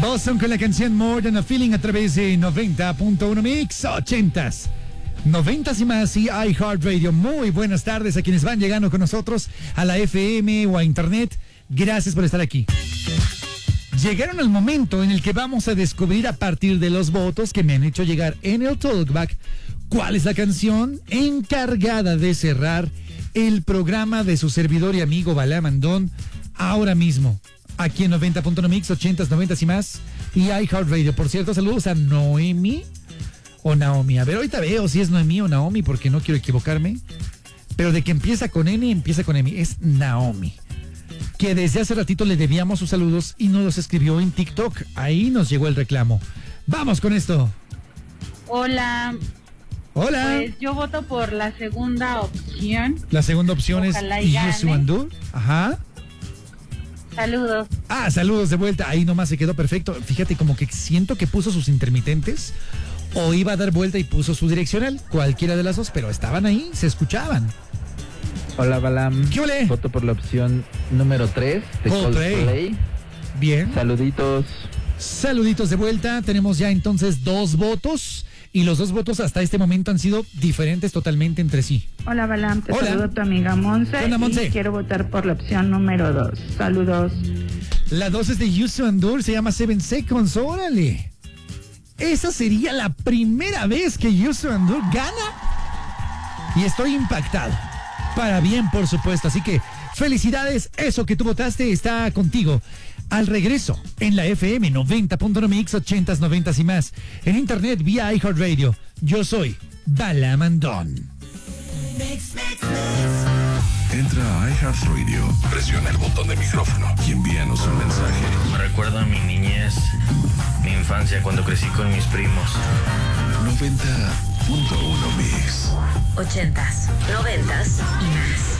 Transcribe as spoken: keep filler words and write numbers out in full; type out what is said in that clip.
Boston con la canción More Than a Feeling a través de noventa punto uno Mix, ochentas, noventas y más y iHeartRadio. Muy buenas tardes a quienes van llegando con nosotros a la F M o a Internet. Gracias por estar aquí. Llegaron al momento en el que vamos a descubrir a partir de los votos que me han hecho llegar en el Talkback cuál es la canción encargada de cerrar el programa de su servidor y amigo Balam Andón ahora mismo. Aquí en noventa punto uno Mix, ochentas, noventas y más. Y iHeartRadio. Por cierto, saludos a Noemi o Naomi. A ver, ahorita veo si es Noemi o Naomi porque no quiero equivocarme. Pero de que empieza con N, empieza con M. Es Naomi. Que desde hace ratito le debíamos sus saludos y nos los escribió en TikTok. Ahí nos llegó el reclamo. Vamos con esto. Hola. Hola. Pues yo voto por la segunda opción. La segunda opción Ojalá es y Yusu gane. Andur. Ajá. Saludos. Ah, saludos de vuelta. Ahí nomás se quedó perfecto. Fíjate, como que siento que puso sus intermitentes o iba a dar vuelta y puso su direccional. Cualquiera de las dos, pero estaban ahí, se escuchaban. Hola, Balam. ¿Qué ole? Voto por la opción número tres de Coldplay. Coldplay. Bien. Saluditos. Saluditos de vuelta. Tenemos ya entonces dos votos. Y los dos votos hasta este momento han sido diferentes totalmente entre sí. Hola, Balam, te Hola. saludo tu amiga Monse. Hola, Monse. Y quiero votar por la opción número dos. Saludos. La dos es de Yusu Andur, se llama Seven Seconds. ¡Órale! Esa sería la primera vez que Yusu Andur gana. Y estoy impactado. Para bien, por supuesto. Así que felicidades. Eso que tú votaste está contigo. Al regreso, en la F M noventa punto uno Mix, ochentas, noventas y más. En internet vía iHeartRadio. Yo soy Balam Andón. Entra a iHeartRadio, presiona el botón de micrófono y envíanos un mensaje. Me recuerda a mi niñez, mi infancia cuando crecí con mis primos. noventa punto uno Mix. Ochentas, noventas y más.